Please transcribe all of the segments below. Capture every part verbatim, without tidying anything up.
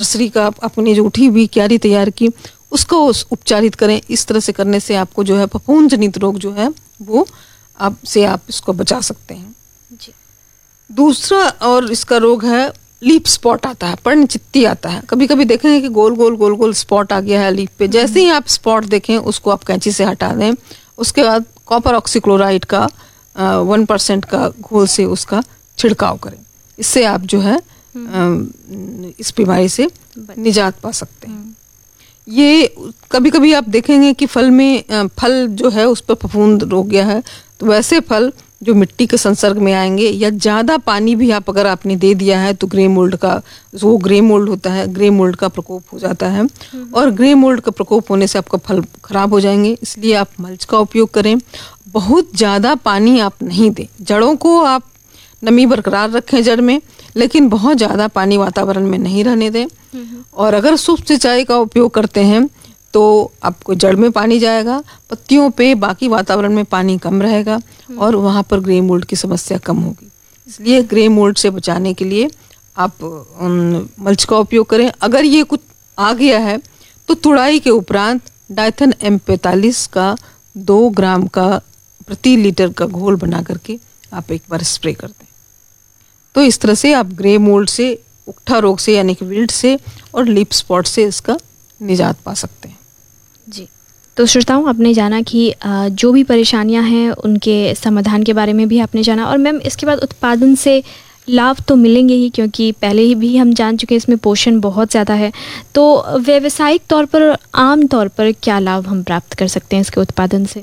Nursery का अपनी जो उठी हुई क्यारी तैयार की उसको उपचारित करें। इस तरह से करने से आपको जो है फफूंद जनित रोग जो है वो आप से आप इसको बचा सकते हैं जी। दूसरा और इसका रोग है लीफ स्पॉट आता है, पर्णचित्ती आता है। कभी कभी देखेंगे कि गोल गोल गोल गोल स्पॉट आ गया है लीफ पे। जैसे ही आप स्पॉट देखें उसको आप कैंची से हटा दें। उसके बाद कॉपर ऑक्सीक्लोराइड का वन परसेंट का घोल से उसका छिड़काव करें। इससे आप जो है आ, इस बीमारी से निजात पा सकते हैं। ये कभी कभी आप देखेंगे कि फल में फल जो है उस पर फफूंद रोग गया है, तो वैसे फल जो मिट्टी के संसर्ग में आएंगे या ज़्यादा पानी भी आप अगर आपने दे दिया है तो ग्रे मोल्ड का जो ग्रे मोल्ड होता है, ग्रे मोल्ड का प्रकोप हो जाता है और ग्रे मोल्ड का प्रकोप होने से आपका फल खराब हो जाएंगे। इसलिए आप मल्च का उपयोग करें। बहुत ज़्यादा पानी आप नहीं दें। जड़ों को आप नमी बरकरार रखें जड़ में, लेकिन बहुत ज़्यादा पानी वातावरण में नहीं रहने दें। और अगर सूक्ष्म सिंचाई का उपयोग करते हैं तो आपको जड़ में पानी जाएगा, पत्तियों पे बाकी वातावरण में पानी कम रहेगा और वहाँ पर ग्रे मोल्ड की समस्या कम होगी। इसलिए ग्रे मोल्ड से बचाने के लिए आप मल्च का उपयोग करें। अगर ये कुछ आ गया है तो तुड़ाई के उपरांत डाइथन एम पैंतालीस का दो ग्राम का प्रति लीटर का घोल बना करके आप एक बार स्प्रे कर दें। तो इस तरह से आप ग्रे मोल्ड से, उकठा रोग से यानी कि विल्ट से और लीफ स्पॉट से इसका निजात पा सकते हैं जी। तो श्रोताओं, आपने जाना कि जो भी परेशानियां हैं उनके समाधान के बारे में भी आपने जाना। और मैम इसके बाद उत्पादन से लाभ तो मिलेंगे ही, क्योंकि पहले ही भी हम जान चुके हैं इसमें पोषण बहुत ज़्यादा है। तो व्यावसायिक तौर पर आम तौर पर क्या लाभ हम प्राप्त कर सकते हैं इसके उत्पादन से?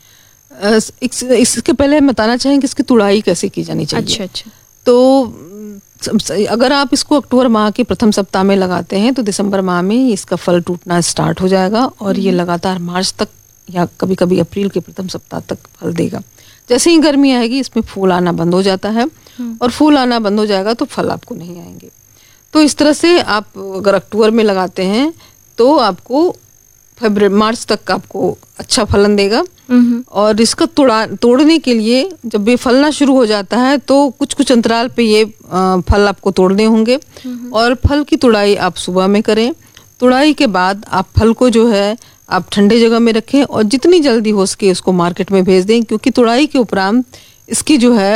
इस, इसके पहले हम बताना चाहेंगे कि इसकी तुड़ाई कैसे की जानी चाहिए। अच्छा अच्छा। तो अगर आप इसको अक्टूबर माह के प्रथम सप्ताह में लगाते हैं तो दिसंबर माह में इसका फल टूटना स्टार्ट हो जाएगा और ये लगातार मार्च तक या कभी कभी अप्रैल के प्रथम सप्ताह तक फल देगा। जैसे ही गर्मी आएगी इसमें फूल आना बंद हो जाता है और फूल आना बंद हो जाएगा तो फल आपको नहीं आएंगे। तो इस तरह से आप अगर अक्टूबर में लगाते हैं तो आपको फरवरी मार्च तक आपको अच्छा फलन देगा। और इसका तोड़ा तोड़ने के लिए जब ये फलना शुरू हो जाता है तो कुछ कुछ अंतराल पे ये फल आपको तोड़ने होंगे और फल की तुड़ाई आप सुबह में करें। तुड़ाई के बाद आप फल को जो है आप ठंडे जगह में रखें और जितनी जल्दी हो सके उसको मार्केट में भेज दें, क्योंकि तुड़ाई के उपरांत इसकी जो है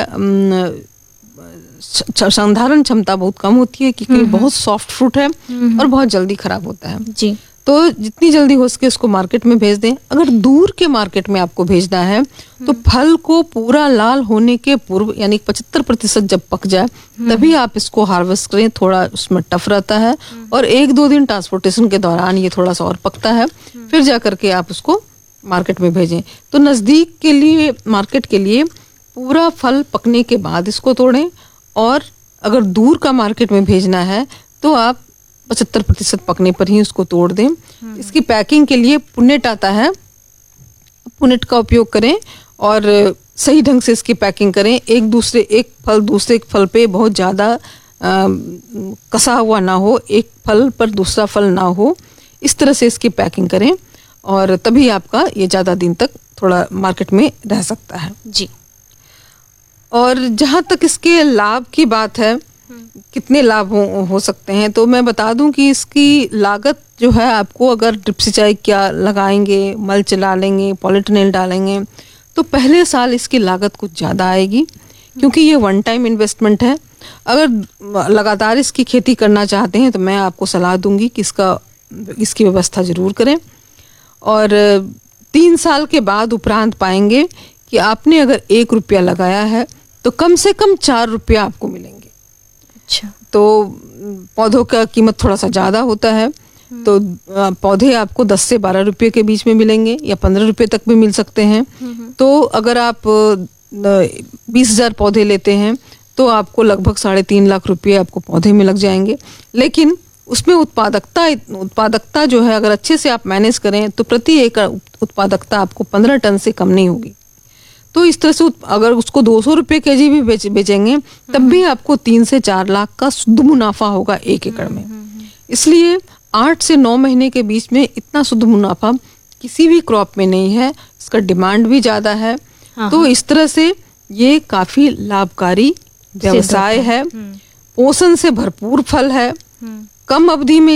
संधारण क्षमता बहुत कम होती है, क्योंकि बहुत सॉफ्ट फ्रूट है और बहुत जल्दी खराब होता है जी। तो जितनी जल्दी हो सके उसको मार्केट में भेज दें। अगर दूर के मार्केट में आपको भेजना है तो फल को पूरा लाल होने के पूर्व यानी पचहत्तर प्रतिशत जब पक जाए तभी आप इसको हार्वेस्ट करें। थोड़ा उसमें टफ रहता है और एक दो दिन ट्रांसपोर्टेशन के दौरान ये थोड़ा सा और पकता है, फिर जा करके आप उसको मार्केट में भेजें। तो नज़दीक के लिए मार्केट के लिए पूरा फल पकने के बाद इसको तोड़ें और अगर दूर का मार्केट में भेजना है तो आप पचहत्तर प्रतिशत पकने पर ही उसको तोड़ दें। इसकी पैकिंग के लिए पुनेट आता है, पुनेट का उपयोग करें और सही ढंग से इसकी पैकिंग करें। एक दूसरे एक फल दूसरे फल पे बहुत ज़्यादा कसा हुआ ना हो, एक फल पर दूसरा फल ना हो, इस तरह से इसकी पैकिंग करें और तभी आपका ये ज़्यादा दिन तक थोड़ा मार्केट में रह सकता है जी। और जहाँ तक इसके लाभ की बात है, कितने लाभ हो, हो सकते हैं, तो मैं बता दूं कि इसकी लागत जो है आपको अगर ड्रिप सिंचाई क्या लगाएंगे, मल्च डालेंगे, पॉलीटनेल डालेंगे तो पहले साल इसकी लागत कुछ ज़्यादा आएगी, क्योंकि ये वन टाइम इन्वेस्टमेंट है। अगर लगातार इसकी खेती करना चाहते हैं तो मैं आपको सलाह दूंगी कि इसका इसकी व्यवस्था ज़रूर करें और तीन साल के बाद उपरांत पाएंगे कि आपने अगर एक रुपया लगाया है तो कम से कम चार रुपया आपको मिलेंगे। अच्छा। तो पौधों का कीमत थोड़ा सा ज़्यादा होता है, तो पौधे आपको दस से बारह रुपये के बीच में मिलेंगे या पंद्रह रुपये तक भी मिल सकते हैं। तो अगर आप बीस हजार पौधे लेते हैं तो आपको लगभग साढ़े तीन लाख रुपये आपको पौधे में लग जाएंगे। लेकिन उसमें उत्पादकता उत्पादकता जो है अगर अच्छे से आप मैनेज करें तो प्रति एकड़ उत्पादकता आपको पंद्रह टन से कम नहीं होगी। तो इस तरह से अगर उसको दो सौ रुपये के जी भी बेच बेचेंगे तब भी आपको तीन से चार लाख का शुद्ध मुनाफा होगा एक एकड़ में। इसलिए आठ से नौ महीने के बीच में इतना शुद्ध मुनाफा किसी भी क्रॉप में नहीं है, इसका डिमांड भी ज़्यादा है। तो इस तरह से ये काफ़ी लाभकारी व्यवसाय है, पोषण से भरपूर फल है, कम अवधि में